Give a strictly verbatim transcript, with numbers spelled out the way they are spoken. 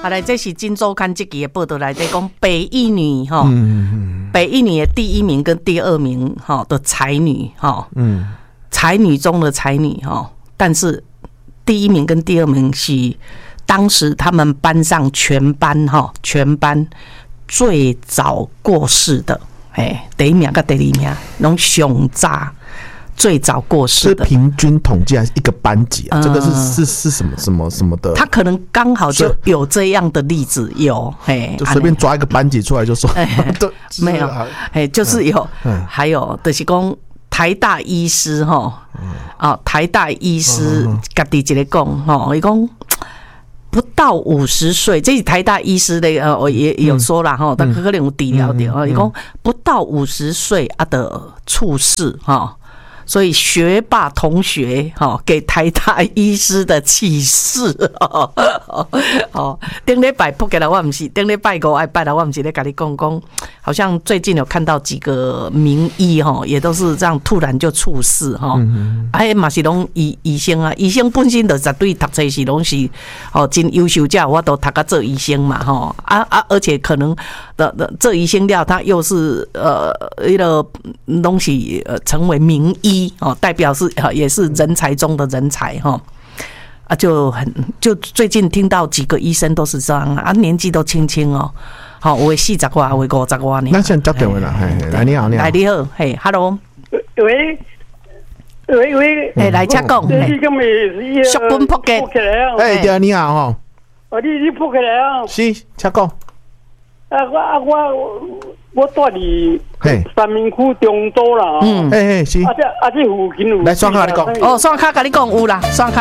啊，来，这是《金周刊》这期的报道来在讲北一女哈，嗯、北一女的第一名跟第二名哈的才女哈，嗯，才女中的才女哈，但是第一名跟第二名是当时他们班上全班哈全班最早过世的，哎，第一名跟第二名拢上早。最早过世的， 是平均统计还是一个班级啊？嗯、这个是是是什么什么什么的？ 他可能刚好就有这样的例子，有嘿， 就随便抓一个班级出来就说， 对，没有，嘿，就是有，嗯、还有就是讲台大医师哈，啊、哦，台大医师家己一个讲吼，伊讲。不到五十岁，这是台大医师的呃，我也有说了哈，他可能有治疗的啊。伊讲不到五十岁啊的猝逝哈。所以学霸同学哈，给台大医师的启示哦哦，顶礼拜扑给了我不是，顶礼拜五爱拜了我不是在跟你讲讲，好像最近有看到几个名医哈，也都是这样突然就猝死哈，哎嘛是拢医医生啊，医生本身就绝对读册是拢是哦真优秀者，我都读个做医生嘛哈啊啊，而且可能的的做医生了，他又是呃一个东西呃成为名医。哦，代表是也是人才中的人才哈啊，就很就最近听到几个医生都是这样啊，年纪都轻轻哦，好，我四十多，我五十多呢。 那先接电话啦，来你好，你好， 来你好，嘿 ，Hello， 喂喂喂， 哎，来请讲，小本扑嘅， 哎，对，你好哈， 哦，你你扑起来啊， 是，请讲， 啊我啊我。我住伫三民区中州啦， 嗯，嘿嘿是， 啊这啊这附近有， 来双卡你讲， 哦，双卡甲你讲有啦，双卡。